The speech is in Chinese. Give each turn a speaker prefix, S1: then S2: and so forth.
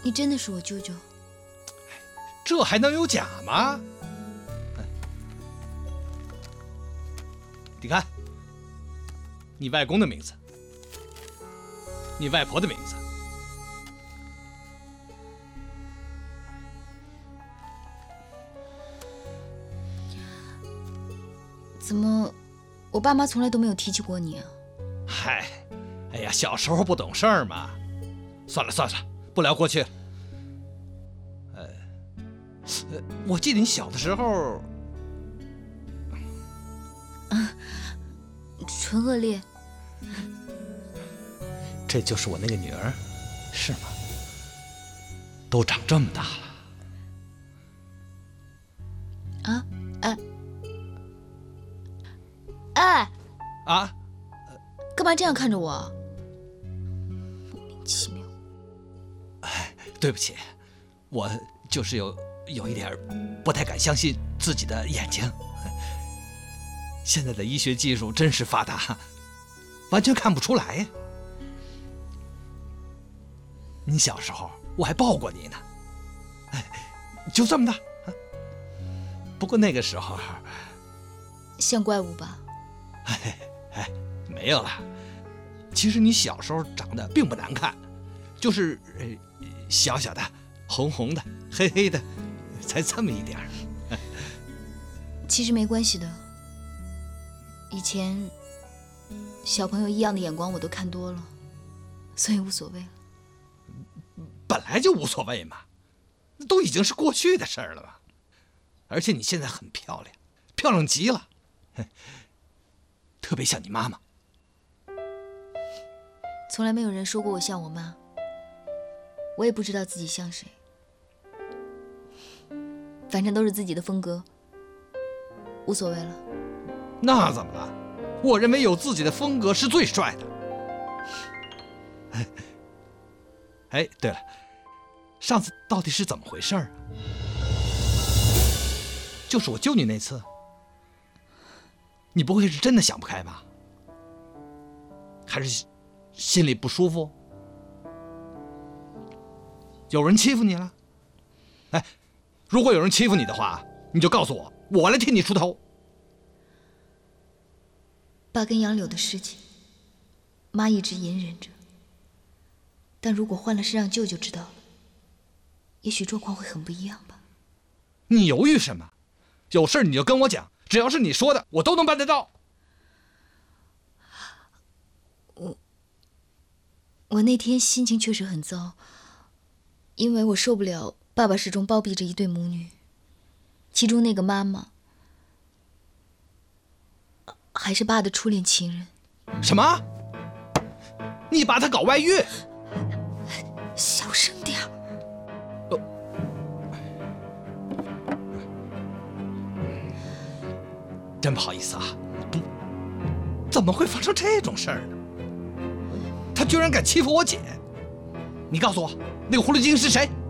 S1: 你真的是我舅舅？
S2: 这还能有假吗？你看，你外公的名字，你外婆的名字。
S1: 怎么，我爸妈从来都没有提起过你啊？
S2: 嗨，哎呀，小时候不懂事儿嘛。算了算了，不聊过去了。我记得你小的时候，
S1: 纯恶劣。
S2: 这就是我那个女儿，是吗？都长这么大了。
S1: 啊，哎，
S2: 啊？
S1: 干嘛这样看着我？莫名其妙。
S2: 对不起，我就是有一点不太敢相信自己的眼睛。现在的医学技术真是发达，完全看不出来呀。你小时候我还抱过你呢，就这么大。不过那个时候，
S1: 像怪物吧？
S2: 没有了。其实你小时候长得并不难看，就是小小的、红红的、黑黑的，才这么一点儿。
S1: 其实没关系的。以前小朋友异样的眼光我都看多了，所以无所谓了。
S2: 本来就无所谓嘛，都已经是过去的事儿了嘛。而且你现在很漂亮，漂亮极了，特别像你妈妈。
S1: 从来没有人说过我像我妈，我也不知道自己像谁，反正都是自己的风格，无所谓了。
S2: 那怎么了？我认为有自己的风格是最帅的。哎，对了，上次到底是怎么回事啊？就是我救你那次，你不会是真的想不开吧？还是心里不舒服？有人欺负你了？哎，如果有人欺负你的话，你就告诉我，我来替你出头。
S1: 爸跟杨柳的事情，妈一直隐忍着。但如果换了是让舅舅知道了，也许状况会很不一样吧。
S2: 你犹豫什么？有事你就跟我讲，只要是你说的，我都能办得到。
S1: 我那天心情确实很糟，因为我受不了爸爸始终包庇着一对母女，其中那个妈妈还是爸的初恋情人。
S2: 什么？你把他搞外遇？
S1: 小声点儿。
S2: 真不好意思啊，不，怎么会发生这种事儿呢？他居然敢欺负我姐！你告诉我，那个葫芦精是谁？